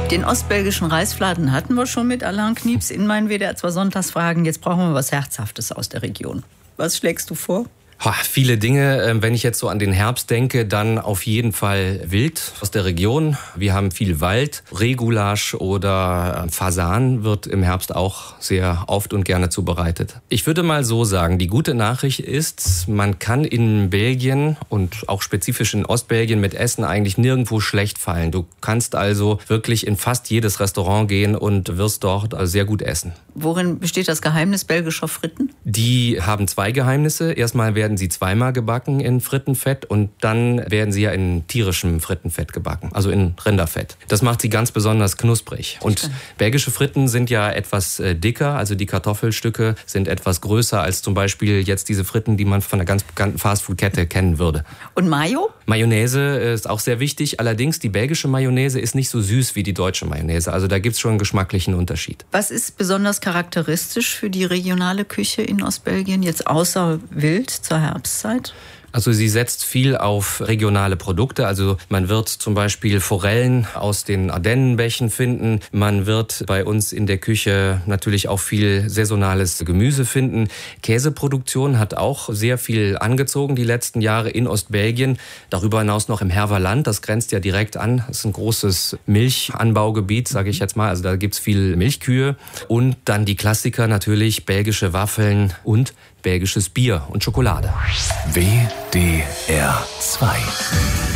Den ostbelgischen Reisfladen hatten wir schon mit Alain Knieps in meinen WDR 2 Sonntagsfragen. Jetzt brauchen wir was Herzhaftes aus der Region. Was schlägst du vor? Viele Dinge. Wenn ich jetzt so an den Herbst denke, dann auf jeden Fall Wild aus der Region. Wir haben viel Wald. Rehgulasch oder Fasan wird im Herbst auch sehr oft und gerne zubereitet. Ich würde mal so sagen, die gute Nachricht ist, man kann in Belgien und auch spezifisch in Ostbelgien mit Essen eigentlich nirgendwo schlecht fallen. Du kannst also wirklich in fast jedes Restaurant gehen und wirst dort sehr gut essen. Worin besteht das Geheimnis belgischer Fritten? Die haben zwei Geheimnisse. Erstmal werden sie zweimal gebacken in Frittenfett und dann werden sie ja in tierischem Frittenfett gebacken, also in Rinderfett. Das macht sie ganz besonders knusprig. Und belgische Fritten sind ja etwas dicker, also die Kartoffelstücke sind etwas größer als zum Beispiel jetzt diese Fritten, die man von einer ganz bekannten Fastfood-Kette kennen würde. Und Mayo? Mayonnaise ist auch sehr wichtig, allerdings die belgische Mayonnaise ist nicht so süß wie die deutsche Mayonnaise, also da gibt es schon einen geschmacklichen Unterschied. Was ist besonders charakteristisch für die regionale Küche in Ostbelgien, jetzt außer Wild zur Herbstzeit? Also sie setzt viel auf regionale Produkte. Also man wird zum Beispiel Forellen aus den Ardennenbächen finden. Man wird bei uns in der Küche natürlich auch viel saisonales Gemüse finden. Käseproduktion hat auch sehr viel angezogen die letzten Jahre in Ostbelgien. Darüber hinaus noch im Herverland. Das grenzt ja direkt an. Das ist ein großes Milchanbaugebiet, sage ich jetzt mal. Also da gibt's viel Milchkühe. Und dann die Klassiker natürlich, belgische Waffeln und belgisches Bier und Schokolade. WDR 2